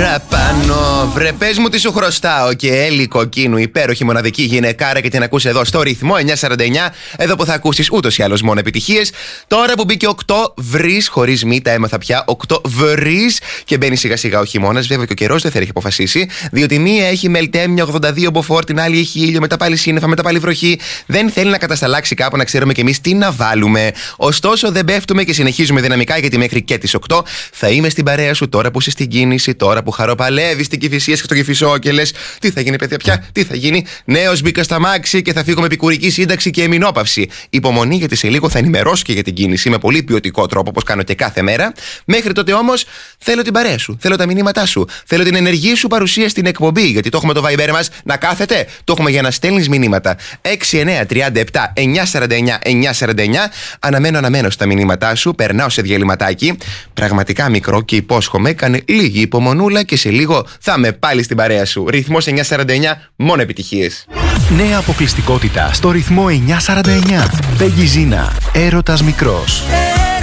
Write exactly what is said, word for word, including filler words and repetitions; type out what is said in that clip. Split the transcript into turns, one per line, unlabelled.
παραπάνω. Βρε, πες μου τι σου χρωστάω. Και Έλλη Κοκκίνου, υπέροχη μοναδική γυναικάρα, και την ακούς εδώ στο ρυθμό εννιακόσια σαράντα εννιά. Εδώ που θα ακούσεις ούτως ή άλλως μόνο επιτυχίες. Τώρα που μπήκε οκτώ βρεις, χωρίς μη, τα έμαθα πια. οκτώ βρεις και μπαίνει σιγά σιγά ο χειμώνας. Βέβαια και ο καιρός δεν θα έχει αποφασίσει. Διότι μία έχει μελτέμια ογδόντα δύο μποφόρ, την άλλη έχει ήλιο, μετά πάλι σύννεφα, μετά πάλι βροχή. Δεν θέλει να κατασταλάξει κάπου να ξέρουμε κι εμείς τι να βάλουμε. Ωστόσο δεν πέφτουμε και συνεχίζουμε δυναμικά, γιατί μέχρι και τις οκτώ θα είμαι στην παρέα σου τώρα που είσαι στην κίνηση, τώρα που χαροπαλεύεις στην Κηφισίας και στο Κηφισό και λες τι θα γίνει, παιδιά, πια, τι θα γίνει. Νέος μπήκα στα μάξι και θα φύγω με επικουρική σύνταξη και εμεινόπαυση. Υπομονή, γιατί σε λίγο θα ενημερώσω και για την κίνηση με πολύ ποιοτικό τρόπο, όπως κάνω και κάθε μέρα. Μέχρι τότε όμως θέλω την παρέα σου, θέλω τα μηνύματά σου, θέλω την ενεργή σου παρουσία στην εκπομπή, γιατί το έχουμε το Viber μας να κάθεται. Το έχουμε για να στέλνεις μηνύματα. έξι εννιά τριάντα επτά εννιακόσια σαράντα εννιά εννιακόσια σαράντα εννιά. Αναμένω, αναμένω στα μηνύματά σου. Περνάω σε διαλυματάκι. Πραγματικά μικρό και υπόσχομαι. Κάνε λίγη υπομονούλα και σε λίγο θα είμαι πάλι στην παρέα σου. Ρυθμός εννιακόσια σαράντα εννιά, μόνο επιτυχίες.
Νέα αποκλειστικότητα στο ρυθμό εννιακόσια σαράντα εννιά. Πέγγι Ζίνα, έρωτας μικρός.